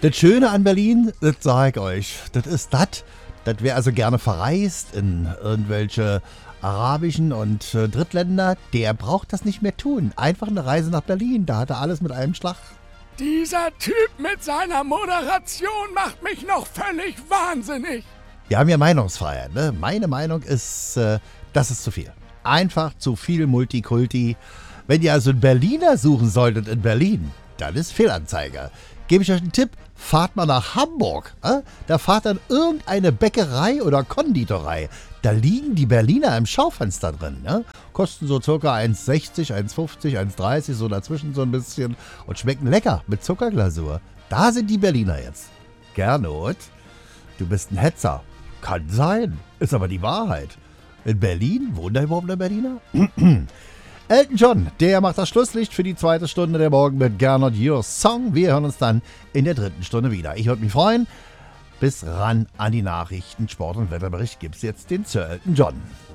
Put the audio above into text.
Das Schöne an Berlin, das sag ich euch, das ist das wäre also gerne verreist in irgendwelche arabischen und Drittländer, der braucht das nicht mehr tun. Einfach eine Reise nach Berlin, da hat er alles mit einem Schlag. Dieser Typ mit seiner Moderation macht mich noch völlig wahnsinnig. Wir haben ja Meinungsfreiheit, ne? Meine Meinung ist, das ist zu viel. Einfach zu viel Multikulti. Wenn ihr also einen Berliner suchen solltet in Berlin, dann ist Fehlanzeiger. Gebe ich euch einen Tipp, fahrt mal nach Hamburg. Da fahrt dann irgendeine Bäckerei oder Konditorei. Da liegen die Berliner im Schaufenster drin. Ne? Kosten so circa 1,60, 1,50, 1,30, so dazwischen so ein bisschen. Und schmecken lecker mit Zuckerglasur. Da sind die Berliner jetzt. Gernot, du bist ein Hetzer. Kann sein, ist aber die Wahrheit. In Berlin? Wohnt da überhaupt ein Berliner? Elton John, der macht das Schlusslicht für die zweite Stunde der Morgen mit Gernot Your Song. Wir hören uns dann in der dritten Stunde wieder. Ich würde mich freuen. Bis ran an die Nachrichten, Sport und Wetterbericht gibt's jetzt den Sir Elton John.